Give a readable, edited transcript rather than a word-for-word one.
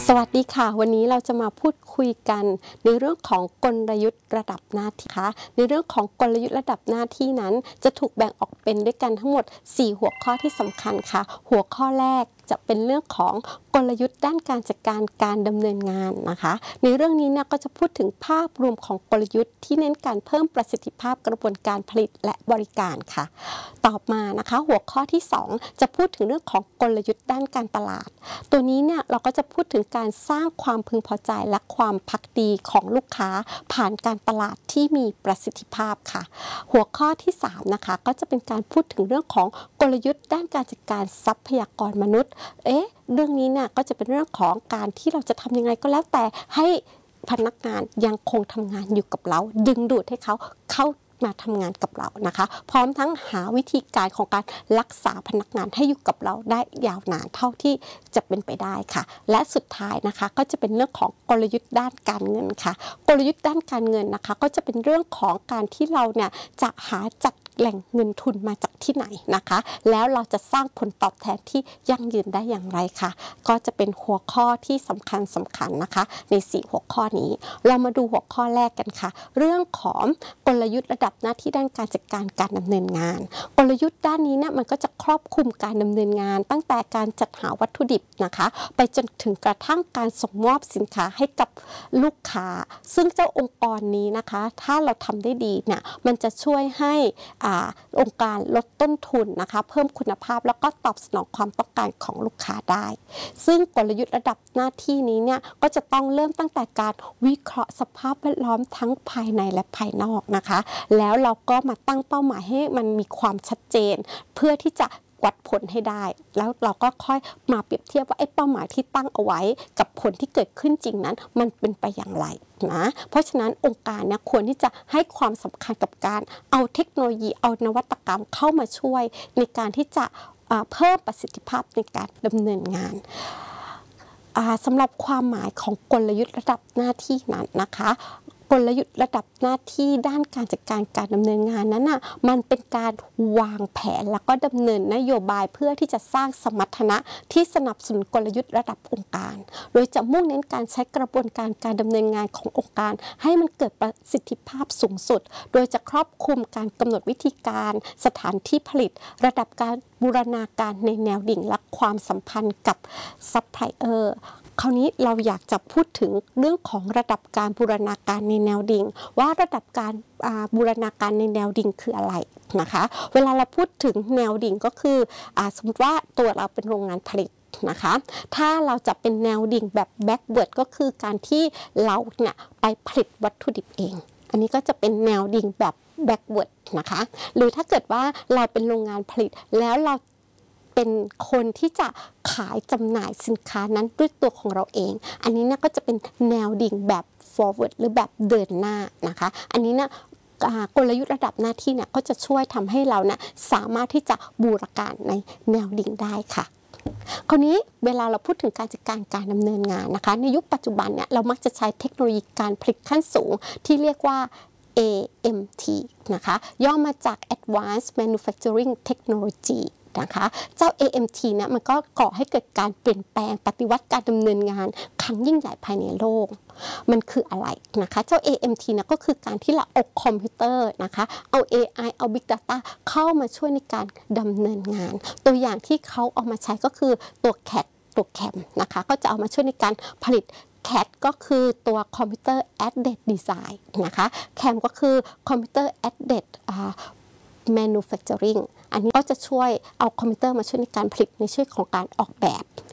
สวัสดีค่ะวันนี้เราจะมาพูดคุยกันในเรื่องของกลยุทธ์ระดับหน้าที่ค่ะในเรื่องของกลยุทธ์ระดับหน้าที่นั้นจะถูกแบ่งออกเป็นด้วยกันทั้งหมด4หัวข้อที่สำคัญค่ะหัวข้อแรกจะเป็นเรื่องของกลยุทธ์ด้านการจัดการดำเนินงานนะคะในเรื่องนี้เนี่ยก็จะพูดถึงภาพรวมของกลยุทธ์ที่เน้นการเพิ่มประสิทธิภาพกระบวนการผลิตและบริการค่ะต่อมานะคะหัวข้อที่2จะพูดถึงเรื่องของกลยุทธ์ด้านการตลาดตัวนี้เนี่ยเราก็จะพูดถึงการสร้างความพึงพอใจและความภักดีของลูกค้าผ่านการตลาดที่มีประสิทธิภาพค่ะหัวข้อที่3นะคะก็จะเป็นการพูดถึงเรื่องของกลยุทธ์ด้านการจัดการทรัพยากรมนุษย์เรื่องนี้เนี่ยก็จะเป็นเรื่องของการที่เราจะทำยังไงก็แล้วแต่ให้พนักงานยังคงทำงานอยู่กับเราดึงดูดให้เขาเข้ามาทำงานกับเรานะคะพร้อมทั้งหาวิธีการของการรักษาพนักงานให้อยู่กับเราได้ยาวนานเท่าที่จะเป็นไปได้ค่ะและสุดท้ายนะคะก็จะเป็นเรื่องของกลยุทธ์ด้านการเงินค่ะกลยุทธ์ด้านการเงินนะคะก็จะเป็นเรื่องของการที่เราเนี่ยจะหาจัดแหล่งเงินทุนมาจากที่ไหนนะคะแล้วเราจะสร้างผลตอบแทนที่ยั่งยืนได้อย่างไรค่ะก็จะเป็นหัวข้อที่สำคัญนะคะใน4หัวข้อนี้เรามาดูหัวข้อแรกกันค่ะเรื่องของกลยุทธ์ระดับหน้าที่ด้านการจัดการดำเนินงานกลยุทธ์ด้านนี้เนี่ยมันก็จะครอบคลุมการดำเนินงานตั้งแต่การจัดหาวัตถุดิบนะคะไปจนถึงกระทั่งการส่งมอบสินค้าให้กับลูกค้าซึ่งเจ้าองค์กรนี้นะคะถ้าเราทำได้ดีเนี่ยมันจะช่วยให้องค์การลดต้นทุนนะคะเพิ่มคุณภาพแล้วก็ตอบสนองความต้องการของลูกค้าได้ซึ่งกลยุทธ์ระดับหน้าที่นี้เนี่ยก็จะต้องเริ่มตั้งแต่การวิเคราะห์สภาพแวดล้อมทั้งภายในและภายนอกนะคะแล้วเราก็มาตั้งเป้าหมายให้มันมีความชัดเจนเพื่อที่จะวัดผลให้ได้แล้วเราก็ค่อยมาเปรียบเทียบว่าไอ้เป้าหมายที่ตั้งเอาไว้กับผลที่เกิดขึ้นจริงนั้นมันเป็นไปอย่างไรนะเพราะฉะนั้นองค์การเนี่ยควรที่จะให้ความสำคัญกับการเอาเทคโนโลยีเอานวัตกรรมเข้ามาช่วยในการที่จะเพิ่มประสิทธิภาพในการดำเนินงานสำหรับความหมายของกลยุทธ์ระดับหน้าที่นั้นนะคะกลยุทธ์ระดับหน้าที่ด้านการจัดการดำเนินงานนั้นน่ะมันเป็นการวางแผนแล้วก็ดำเนินนโยบายเพื่อที่จะสร้างสมรรถนะที่สนับสนุนกลยุทธ์ระดับองค์การโดยจะมุ่งเน้นการใช้กระบวนการดำเนินงานขององค์การให้มันเกิดประสิทธิภาพสูงสุดโดยจะครอบคลุมการกำหนดวิธีการสถานที่ผลิตระดับการบูรณาการในแนวดิ่งและความสัมพันธ์กับซัพพลายเออร์คราวนี้เราอยากจะพูดถึงเรื่องของระดับการบูรณาการในแนวดิ่งว่าระดับการบูรณาการในแนวดิ่งคืออะไรนะคะเวลาเราพูดถึงแนวดิ่งก็คือสมมติว่าตัวเราเป็นโรงงานผลิตนะคะถ้าเราจะเป็นแนวดิ่งแบบแบ็กเวิร์ดก็คือการที่เราเนี่ยไปผลิตวัตถุดิบเองอันนี้ก็จะเป็นแนวดิ่งแบบแบ็กเวิร์ดนะคะหรือถ้าเกิดว่าเราเป็นโรงงานผลิตแล้วเราเป็นคนที่จะขายจำหน่ายสินค้านั้นด้วยตัวของเราเองอันนี้เนี่ยก็จะเป็นแนวดิ่งแบบ forward หรือแบบเดินหน้านะคะอันนี้เนี่ยกลยุทธ์ระดับหน้าที่เนี่ยก็จะช่วยทำให้เราเนี่ยสามารถที่จะบูรณาการในแนวดิ่งได้ค่ะคราวนี้เวลาเราพูดถึงการจัดการดำเนินงานนะคะในยุคปัจจุบันเนี่ยเรามักจะใช้เทคโนโลยีการผลิตขั้นสูงที่เรียกว่า AMT นะคะย่อมาจาก Advanced Manufacturing Technologyนะคะเจ้า AMT เนี่ยมันก็ก่อให้เกิดการเปลี่ยนแปลงปฏิวัติการดำเนินงานครั้งยิ่งใหญ่ภายในโลกมันคืออะไรนะคะเจ้า AMT เนี่ยก็คือการที่เราเอาคอมพิวเตอร์นะคะเอา AI เอา Big Data เข้ามาช่วยในการดำเนินงานตัวอย่างที่เขาเอามาใช้ก็คือตัว CAD ตัว CAM นะคะก็จะเอามาช่วยในการผลิตCAD ก็คือตัว Computer Aided Design นะคะ CAM ก็คือ Computer Aided Manufacturing อันนี้ก็จะช่วยเอาคอมพิวเตอร์มาช่วยในการผลิตในช่วยของการออกแบบ